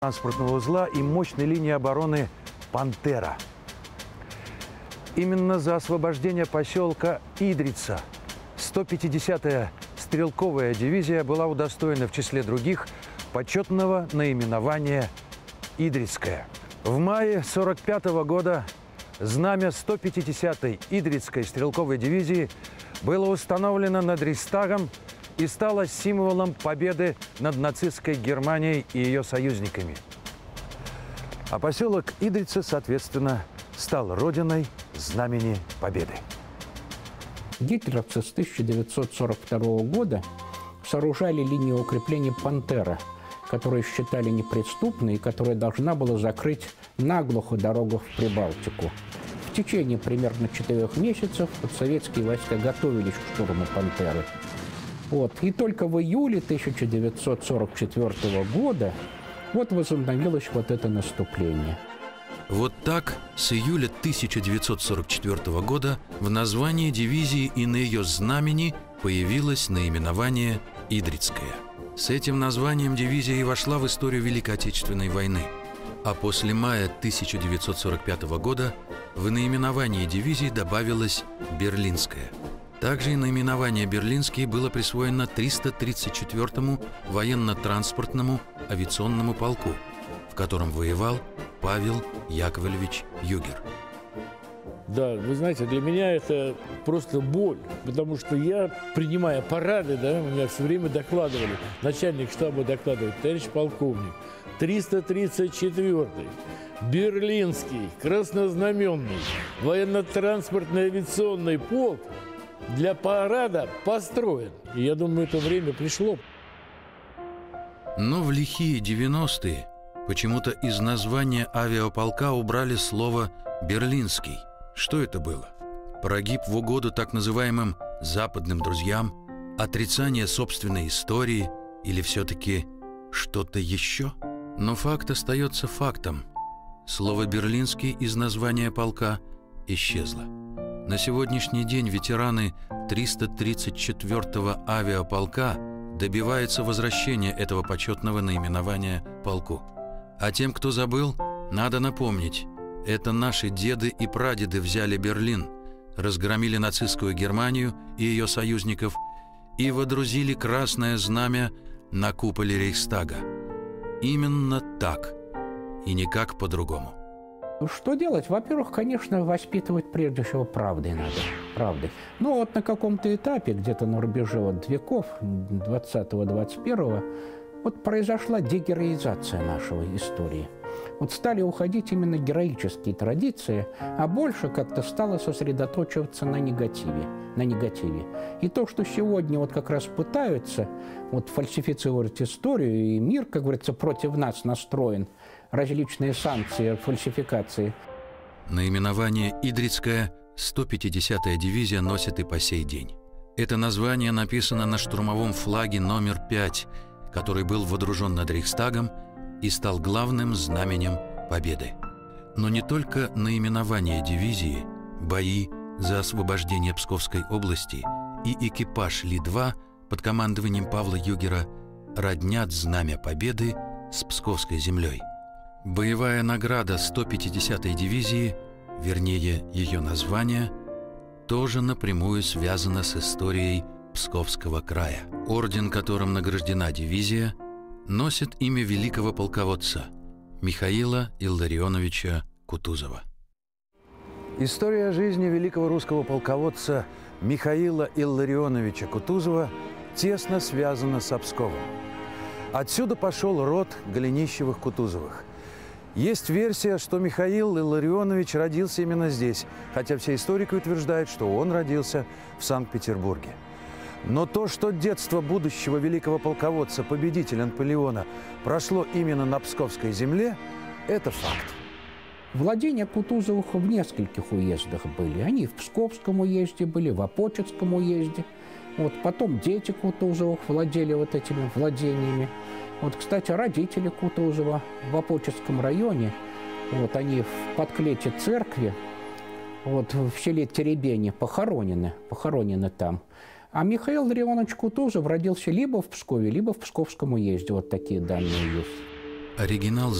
транспортного узла и мощной линии обороны «Пантера». Именно за освобождение поселка Идрица 150-я стрелковая дивизия была удостоена в числе других почетного наименования «Идрицкая». В мае 1945 года знамя 150-й Идрицкой стрелковой дивизии было установлено над Рейхстагом и стало символом победы над нацистской Германией и ее союзниками. А поселок Идрица, соответственно, стал родиной знамени победы. Гитлеровцы с 1942 года сооружали линию укрепления «Пантера», которую считали неприступной и которая должна была закрыть наглухо дорогу в Прибалтику. В течение примерно 4 месяцев советские войска готовились к штурму «Пантеры». И только в июле 1944 года возобновилось это наступление. Вот так с июля 1944 года в названии дивизии и на ее знамени появилось наименование «Идрицкая». С этим названием дивизия и вошла в историю Великой Отечественной войны. А после мая 1945 года в наименовании дивизии добавилось «Берлинская». Также и наименование «Берлинский» было присвоено 334-му военно-транспортному авиационному полку, в котором воевал Павел Яковлевич Югер. Да, вы знаете, для меня это просто боль, потому что я, принимая парады, меня все время докладывали, начальник штаба докладывает: товарищ полковник, 334-й Берлинский краснознаменный военно-транспортный авиационный полк для парада построен. И я думаю, это время пришло. Но в лихие 90-е почему-то из названия авиаполка убрали слово «Берлинский». Что это было? Прогиб в угоду так называемым «западным друзьям», отрицание собственной истории или все-таки что-то еще? Но факт остается фактом. Слово «Берлинский» из названия полка исчезло. На сегодняшний день ветераны 334-го авиаполка добиваются возвращения этого почетного наименования полку. А тем, кто забыл, надо напомнить: это наши деды и прадеды взяли Берлин, разгромили нацистскую Германию и ее союзников и водрузили красное знамя на куполе Рейхстага. Именно так и никак по-другому. Что делать? Во-первых, конечно, воспитывать прежде всего правдой надо. Правдой. Но на каком-то этапе, где-то на рубеже веков, 20-21, произошла дегероизация нашей истории. Стали уходить именно героические традиции, а больше как-то стало сосредоточиваться на негативе. И то, что сегодня как раз пытаются фальсифицировать историю, и мир, как говорится, против нас настроен, различные санкции, фальсификации. Наименование «Идрицкая» 150-я дивизия носит и по сей день. Это название написано на штурмовом флаге номер 5, который был водружен над Рейхстагом и стал главным знаменем победы. Но не только наименование дивизии, бои за освобождение Псковской области и экипаж Ли-2 под командованием Павла Югера роднят знамя победы с Псковской землей. Боевая награда 150-й дивизии, вернее ее название, тоже напрямую связана с историей Псковского края. Орден, которым награждена дивизия, носит имя великого полководца Михаила Илларионовича Кутузова. История жизни великого русского полководца Михаила Илларионовича Кутузова тесно связана с Псковом. Отсюда пошел род Голенищевых-Кутузовых. Есть версия, что Михаил Илларионович родился именно здесь, хотя все историки утверждают, что он родился в Санкт-Петербурге. Но то, что детство будущего великого полководца, победителя Наполеона, прошло именно на Псковской земле, это факт. Владения Кутузовых в нескольких уездах были. Они в Псковском уезде были, в Опоческом уезде. Потом дети Кутузовых владели этими владениями. Кстати, родители Кутузова в Опоческом районе, они в подклете церкви, в селе Теребени похоронены там. А Михаил Илларионович Кутузов родился либо в Пскове, либо в Псковском уезде. Такие данные есть. Оригинал